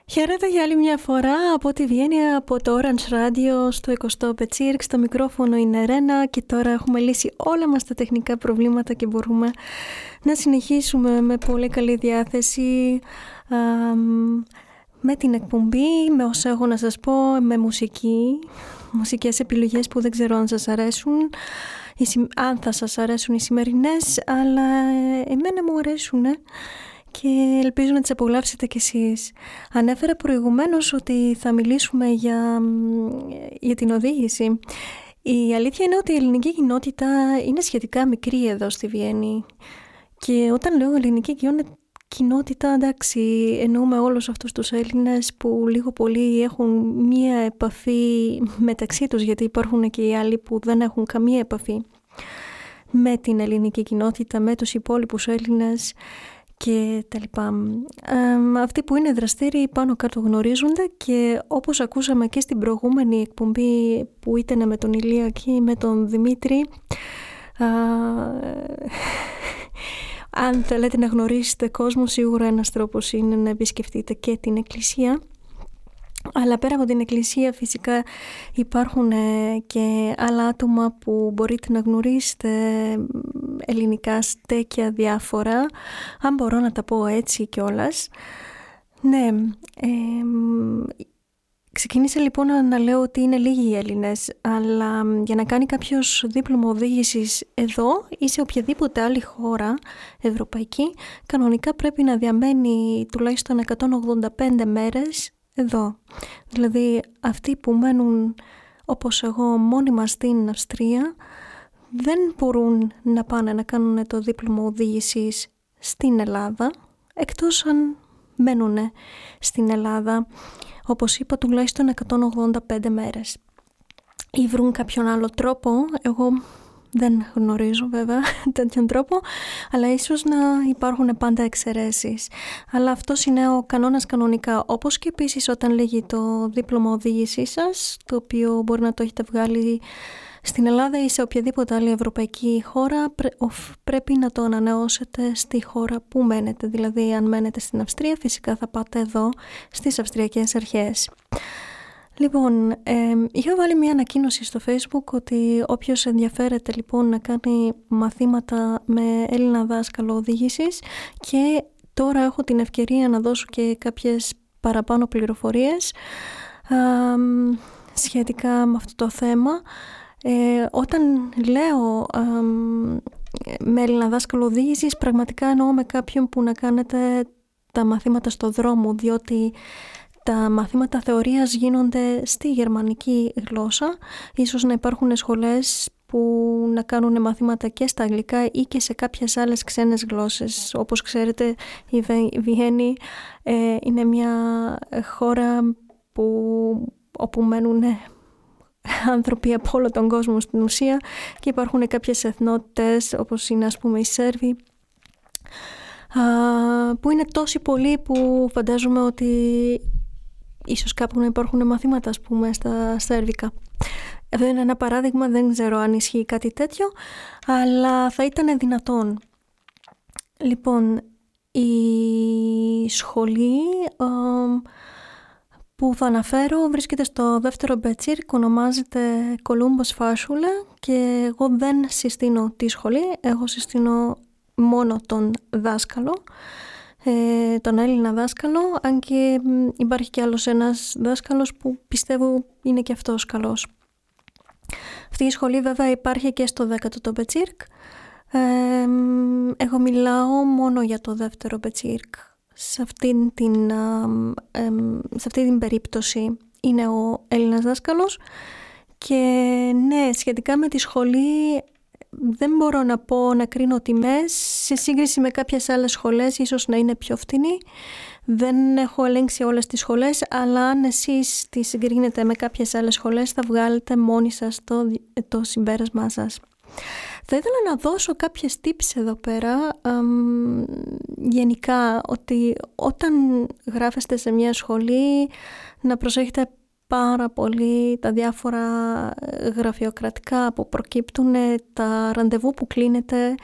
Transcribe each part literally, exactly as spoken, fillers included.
Χαίρετε για άλλη μια φορά από τη Βιέννη, από το Orange Radio στο εικοστό Πετσίρκ. Στο μικρόφωνο είναι Ρένα και τώρα έχουμε λύσει όλα μας τα τεχνικά προβλήματα και μπορούμε να συνεχίσουμε με πολύ καλή διάθεση α, με την εκπομπή, με όσα έχω να σας πω, με μουσική, μουσικές επιλογές που δεν ξέρω αν σας αρέσουν, αν θα σας αρέσουν οι σημερινές, αλλά εμένα μου αρέσουν και ελπίζω να τις απολαύσετε κι εσείς. Ανέφερα προηγουμένως ότι θα μιλήσουμε για, για την οδήγηση. Η αλήθεια είναι ότι η ελληνική κοινότητα είναι σχετικά μικρή εδώ στη Βιέννη. Και όταν λέω ελληνική κοινότητα, εντάξει, εννοούμε όλους αυτούς τους Έλληνες που λίγο πολύ έχουν μία επαφή μεταξύ τους, γιατί υπάρχουν και οι άλλοι που δεν έχουν καμία επαφή με την ελληνική κοινότητα, με τους υπόλοιπους Έλληνες και τα λοιπά. Ε, αυτοί που είναι δραστήριοι πάνω κάτω γνωρίζονται και όπως ακούσαμε και στην προηγούμενη εκπομπή που ήταν με τον Ηλία και με τον Δημήτρη, ε, αν θέλετε να γνωρίσετε κόσμο, σίγουρα ένας τρόπος είναι να επισκεφτείτε και την εκκλησία. Αλλά πέρα από την εκκλησία φυσικά υπάρχουν και άλλα άτομα που μπορείτε να γνωρίσετε, ελληνικά στέκια διάφορα, αν μπορώ να τα πω έτσι κιόλας. Ναι, ε, ξεκίνησα λοιπόν να λέω ότι είναι λίγοι οι Έλληνες, αλλά για να κάνει κάποιος δίπλωμα οδήγησης εδώ ή σε οποιαδήποτε άλλη χώρα ευρωπαϊκή, κανονικά πρέπει να διαμένει τουλάχιστον εκατόν ογδόντα πέντε μέρες εδώ. Δηλαδή αυτοί που μένουν όπως εγώ μόνιμα στην Αυστρία δεν μπορούν να πάνε να κάνουν το δίπλωμα οδήγησης στην Ελλάδα, εκτός αν μένουν στην Ελλάδα, όπως είπα, τουλάχιστον εκατόν ογδόντα πέντε μέρες. Ή βρουν κάποιον άλλο τρόπο, εγώ δεν γνωρίζω βέβαια τέτοιον τρόπο, αλλά ίσως να υπάρχουν πάντα εξαιρέσεις. Αλλά αυτός είναι ο κανόνας κανονικά. Όπως και επίσης όταν λέγει το δίπλωμα οδήγησής σας, το οποίο μπορεί να το έχετε βγάλει στην Ελλάδα ή σε οποιαδήποτε άλλη ευρωπαϊκή χώρα, πρέπει να το ανανεώσετε στη χώρα που μένετε. Δηλαδή αν μένετε στην Αυστρία, φυσικά θα πάτε εδώ στις Αυστριακές Αρχές. Λοιπόν, ε, είχα βάλει μια ανακοίνωση στο Facebook ότι όποιος ενδιαφέρεται λοιπόν να κάνει μαθήματα με Έλληνα δάσκαλο οδήγησης, και τώρα έχω την ευκαιρία να δώσω και κάποιες παραπάνω πληροφορίες ε, σχετικά με αυτό το θέμα. Ε, όταν λέω ε, με Έλληνα δάσκαλο οδήγησης, πραγματικά εννοώ με κάποιον που να κάνετε τα μαθήματα στο δρόμο, διότι τα μαθήματα θεωρίας γίνονται στη γερμανική γλώσσα. Ίσως να υπάρχουν σχολές που να κάνουν μαθήματα και στα αγγλικά ή και σε κάποιες άλλες ξένες γλώσσες. Όπως ξέρετε, η Βιέννη ε, είναι μια χώρα που, όπου μένουν άνθρωποι από όλο τον κόσμο στην ουσία, και υπάρχουν κάποιες εθνότητες όπως είναι, ας πούμε, οι Σέρβοι, που είναι τόσοι πολλοί που φαντάζομαι ότι ίσως κάπου να υπάρχουν μαθήματα, ας πούμε, στα σέρβικα. Αυτό είναι ένα παράδειγμα, δεν ξέρω αν ισχύει κάτι τέτοιο, αλλά θα ήταν δυνατόν. Λοιπόν, η σχολή ε, που θα αναφέρω βρίσκεται στο δεύτερο Μπετσίρκ, ονομάζεται Columbus Fahrschule, και εγώ δεν συστήνω τη σχολή, εγώ συστήνω μόνο τον δάσκαλο, ε, τον Έλληνα δάσκαλο, αν και υπάρχει και άλλος ένας δάσκαλος που πιστεύω είναι και αυτός καλός. Αυτή η σχολή βέβαια υπάρχει και στο δέκατο Μπετσίρκ. Ε, εγώ μιλάω μόνο για το δεύτερο Μπετσίρκ. Σε αυτήν την, ε, ε, σε αυτή την περίπτωση είναι ο Έλληνας δάσκαλος, και ναι, σχετικά με τη σχολή δεν μπορώ να πω, να κρίνω τιμές. Σε σύγκριση με κάποιες άλλες σχολές ίσως να είναι πιο φτηνή. Δεν έχω ελέγξει όλες τις σχολές, αλλά αν εσείς τις συγκρίνετε με κάποιες άλλες σχολές θα βγάλετε μόνοι σας το, το συμπέρασμά σας. Θα ήθελα να δώσω κάποιες tips εδώ πέρα, αμ, γενικά, ότι όταν γράφεστε σε μια σχολή να προσέχετε πάρα πολύ τα διάφορα γραφειοκρατικά που προκύπτουν, τα ραντεβού που κλείνετε,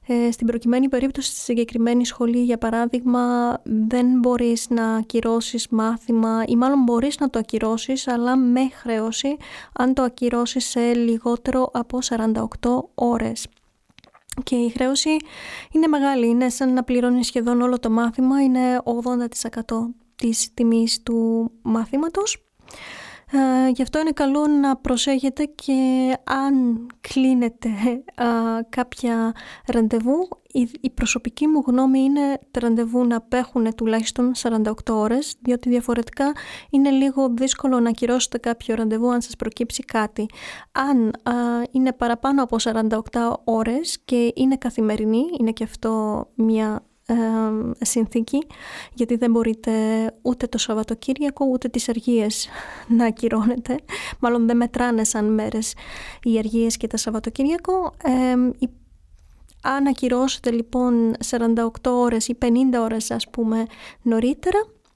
Ε, στην προκειμένη περίπτωση, στη συγκεκριμένη σχολή, για παράδειγμα, δεν μπορείς να ακυρώσεις μάθημα, ή μάλλον μπορείς να το ακυρώσεις, αλλά με χρέωση, αν το ακυρώσεις σε λιγότερο από σαράντα οκτώ ώρες. Και η χρέωση είναι μεγάλη, είναι σαν να πληρώνεις σχεδόν όλο το μάθημα, είναι ογδόντα τοις εκατό της τιμής του μαθήματος. Ε, γι' αυτό είναι καλό να προσέχετε, και αν κλείνετε ε, κάποια ραντεβού, η, η προσωπική μου γνώμη είναι τα ραντεβού να απέχουν τουλάχιστον σαράντα οκτώ ώρες, διότι διαφορετικά είναι λίγο δύσκολο να ακυρώσετε κάποιο ραντεβού αν σας προκύψει κάτι. Αν ε, είναι παραπάνω από σαράντα οκτώ ώρες και είναι καθημερινή, είναι και αυτό μια Ε, συνθήκη, γιατί δεν μπορείτε ούτε το Σαββατοκύριακο ούτε τις αργίες να ακυρώνετε, μάλλον δεν μετράνε σαν μέρες οι αργίες και τα Σαββατοκύριακο. Ε, η, αν ακυρώσετε λοιπόν σαράντα οκτώ ώρες ή πενήντα ώρες ας πούμε νωρίτερα,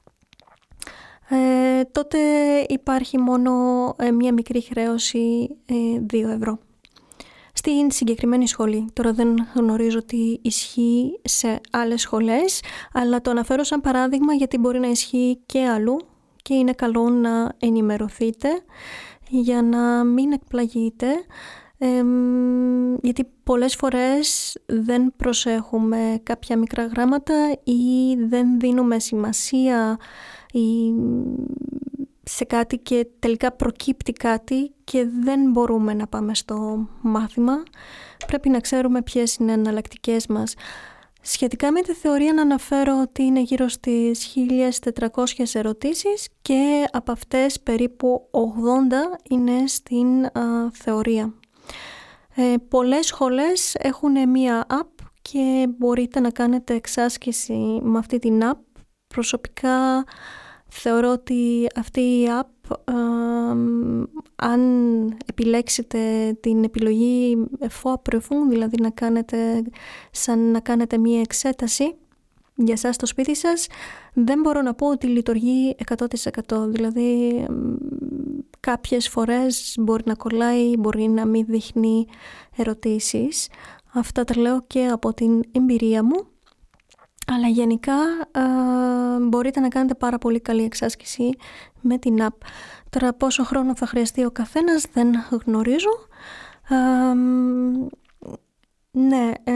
ε, τότε υπάρχει μόνο ε, μία μικρή χρέωση ε, δύο ευρώ. Στην συγκεκριμένη σχολή. Τώρα δεν γνωρίζω τι ισχύει σε άλλες σχολές, αλλά το αναφέρω σαν παράδειγμα γιατί μπορεί να ισχύει και αλλού και είναι καλό να ενημερωθείτε για να μην εκπλαγείτε, ε, γιατί πολλές φορές δεν προσέχουμε κάποια μικρά γράμματα ή δεν δίνουμε σημασία ή σε κάτι και τελικά προκύπτει κάτι και δεν μπορούμε να πάμε στο μάθημα. Πρέπει να ξέρουμε ποιες είναι οι εναλλακτικές μας. Σχετικά με τη θεωρία να αναφέρω ότι είναι γύρω στις χίλιες τετρακόσιες ερωτήσεις και από αυτές περίπου ογδόντα είναι στην α, θεωρία. Ε, πολλές σχολές έχουν μία app και μπορείτε να κάνετε εξάσκηση με αυτή την app. Προσωπικά θεωρώ ότι αυτή η app, ε, αν επιλέξετε την επιλογή fois profond, δηλαδή να κάνετε, σαν να κάνετε μία εξέταση για εσάς στο σπίτι σας, δεν μπορώ να πω ότι λειτουργεί εκατό τοις εκατό. Δηλαδή κάποιες φορές μπορεί να κολλάει, μπορεί να μην δείχνει ερωτήσεις. Αυτά τα λέω και από την εμπειρία μου. Αλλά γενικά α, μπορείτε να κάνετε πάρα πολύ καλή εξάσκηση με την app. Τώρα πόσο χρόνο θα χρειαστεί ο καθένας δεν γνωρίζω. Α, ναι, ε,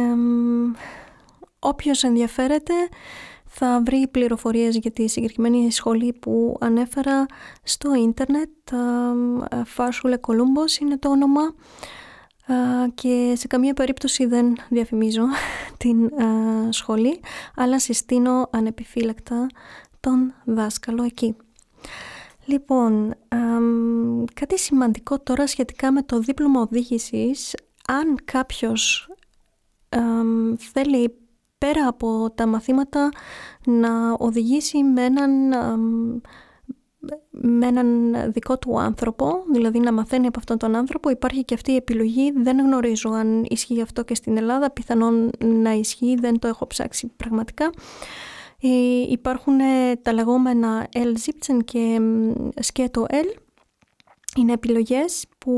όποιος ενδιαφέρεται θα βρει πληροφορίες για τη συγκεκριμένη σχολή που ανέφερα στο ίντερνετ. Φάρσουλε Κολούμπος είναι το όνομα. Uh, και σε καμία περίπτωση δεν διαφημίζω την uh, σχολή, αλλά συστήνω ανεπιφύλακτα τον δάσκαλο εκεί. Λοιπόν, um, κάτι σημαντικό τώρα σχετικά με το δίπλωμα οδήγησης. Αν κάποιος um, θέλει πέρα από τα μαθήματα να οδηγήσει με έναν... Um, με έναν δικό του άνθρωπο, δηλαδή να μαθαίνει από αυτόν τον άνθρωπο, υπάρχει και αυτή η επιλογή. Δεν γνωρίζω αν ισχύει αυτό και στην Ελλάδα, πιθανόν να ισχύει, δεν το έχω ψάξει πραγματικά. Ε, υπάρχουν τα λεγόμενα L-Zipsen και σκέτο L, είναι επιλογές που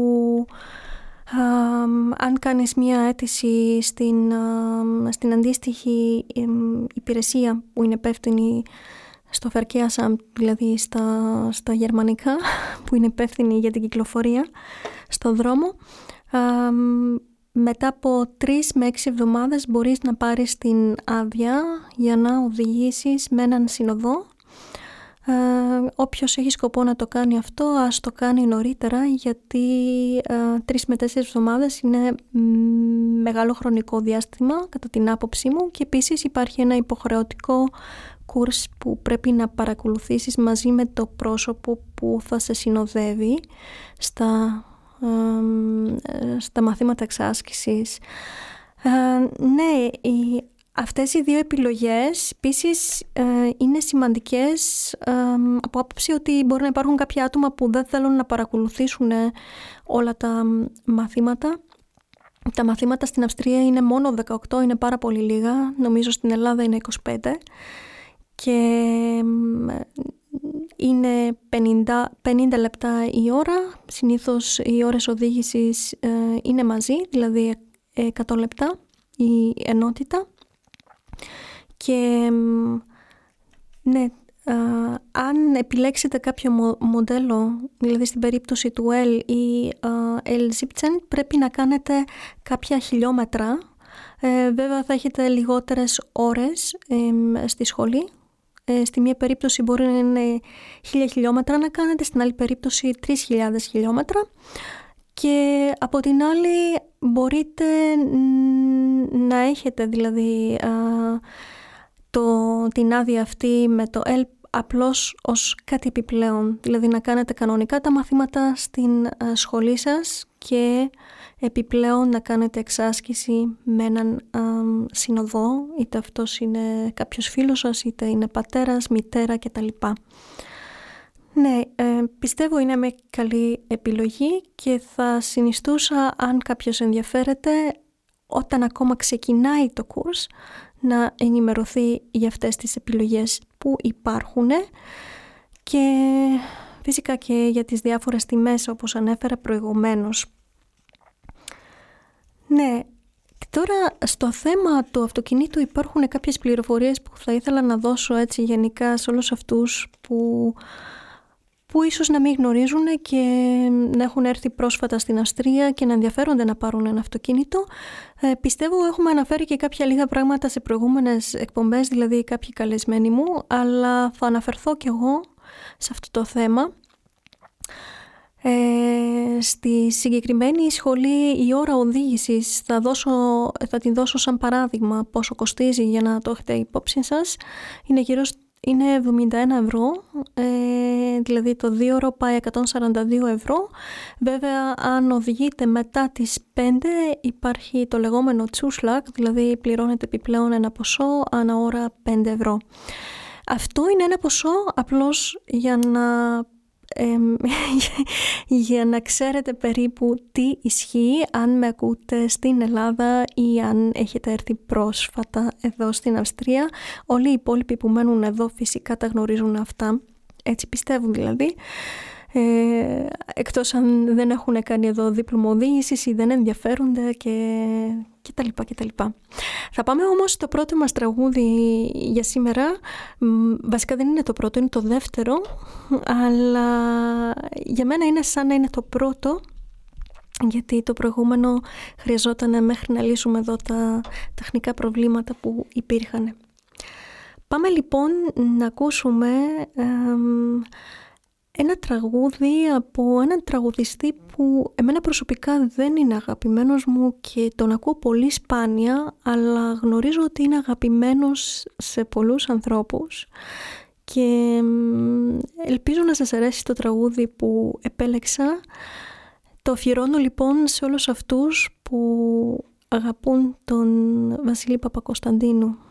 α, αν κάνεις μία αίτηση στην, α, στην αντίστοιχη ε, υπηρεσία που είναι υπεύθυνη στο Verkehrsamt, δηλαδή στα, στα γερμανικά, που είναι υπεύθυνη για την κυκλοφορία στο δρόμο, α, μετά από τρεις με έξι εβδομάδες μπορείς να πάρεις την άδεια για να οδηγήσεις με έναν συνοδό. Α, όποιος έχει σκοπό να το κάνει αυτό, ας το κάνει νωρίτερα, γιατί α, τρεις με τέσσερις εβδομάδες είναι μεγάλο χρονικό διάστημα κατά την άποψή μου, και επίσης υπάρχει ένα υποχρεωτικό κουρς που πρέπει να παρακολουθήσεις μαζί με το πρόσωπο που θα σε συνοδεύει στα, ε, στα μαθήματα εξάσκησης. Ε, ναι, οι, αυτές οι δύο επιλογές επίσης ε, είναι σημαντικές ε, από άποψη ότι μπορεί να υπάρχουν κάποια άτομα που δεν θέλουν να παρακολουθήσουν όλα τα μαθήματα. Τα μαθήματα στην Αυστρία είναι μόνο δεκαοκτώ, είναι πάρα πολύ λίγα. Νομίζω στην Ελλάδα είναι είκοσι πέντε. Και είναι πενήντα, πενήντα λεπτά η ώρα. Συνήθως οι ώρες οδήγησης ε, είναι μαζί, δηλαδή εκατό λεπτά. η ενότητα. Και ναι, α, αν επιλέξετε κάποιο μο, μοντέλο, δηλαδή στην περίπτωση του L ή L siebzehn, πρέπει να κάνετε κάποια χιλιόμετρα. Ε, βέβαια θα έχετε λιγότερες ώρες ε, στη σχολή. Ε, στη μία περίπτωση μπορεί να είναι χίλια χιλιόμετρα να κάνετε, στην άλλη περίπτωση τρεις χιλιάδες χιλιόμετρα. Και από την άλλη μπορείτε να έχετε δηλαδή α, το, την άδεια αυτή με το L απλώς ως κάτι επιπλέον. Δηλαδή να κάνετε κανονικά τα μαθήματα στην α, σχολή σας και επιπλέον να κάνετε εξάσκηση με έναν α, συνοδό, είτε αυτός είναι κάποιος φίλος σας, είτε είναι πατέρας, μητέρα κτλ. Ναι, ε, πιστεύω είναι μια καλή επιλογή και θα συνιστούσα, αν κάποιος ενδιαφέρεται, όταν ακόμα ξεκινάει το course, να ενημερωθεί για αυτές τις επιλογές που υπάρχουν και φυσικά και για τις διάφορες τιμές όπως ανέφερα προηγουμένως. Ναι, τώρα στο θέμα του αυτοκινήτου υπάρχουν κάποιες πληροφορίες που θα ήθελα να δώσω έτσι γενικά σε όλους αυτούς που... που ίσως να μην γνωρίζουν και να έχουν έρθει πρόσφατα στην Αυστρία και να ενδιαφέρονται να πάρουν ένα αυτοκίνητο. Ε, πιστεύω έχουμε αναφέρει και κάποια λίγα πράγματα σε προηγούμενες εκπομπές, δηλαδή κάποιοι καλεσμένοι μου, αλλά θα αναφερθώ κι εγώ σε αυτό το θέμα. Ε, στη συγκεκριμένη σχολή η ώρα οδήγησης θα, δώσω, θα την δώσω σαν παράδειγμα πόσο κοστίζει για να το έχετε υπόψη σας. Είναι γύρω Είναι εβδομήντα ένα ευρώ, ε, δηλαδή το δύο ώρο πάει εκατόν σαράντα δύο ευρώ. Βέβαια, αν οδηγείτε μετά τις πέντε υπάρχει το λεγόμενο Zuschlag, δηλαδή πληρώνετε επιπλέον ένα ποσό ανά ώρα πέντε ευρώ. Αυτό είναι ένα ποσό απλώς για να, ε, για να ξέρετε περίπου τι ισχύει αν με ακούτε στην Ελλάδα ή αν έχετε έρθει πρόσφατα εδώ στην Αυστρία. Όλοι οι υπόλοιποι που μένουν εδώ φυσικά τα γνωρίζουν αυτά, έτσι πιστεύουν δηλαδή. Ε, εκτός αν δεν έχουν κάνει εδώ δίπλωμα οδήγησης ή δεν ενδιαφέρονται και, και τα λοιπά και τα λοιπά. Θα πάμε όμως στο πρώτο μας τραγούδι για σήμερα. Βασικά δεν είναι το πρώτο, είναι το δεύτερο, αλλά για μένα είναι σαν να είναι το πρώτο, γιατί το προηγούμενο χρειαζόταν μέχρι να λύσουμε εδώ τα τεχνικά προβλήματα που υπήρχαν. Πάμε λοιπόν να ακούσουμε εμ, ένα τραγούδι από έναν τραγουδιστή που εμένα προσωπικά δεν είναι αγαπημένος μου και τον ακούω πολύ σπάνια, αλλά γνωρίζω ότι είναι αγαπημένος σε πολλούς ανθρώπους και ελπίζω να σας αρέσει το τραγούδι που επέλεξα. Το αφιερώνω λοιπόν σε όλους αυτούς που αγαπούν τον Βασίλη Παπακοσταντίνου.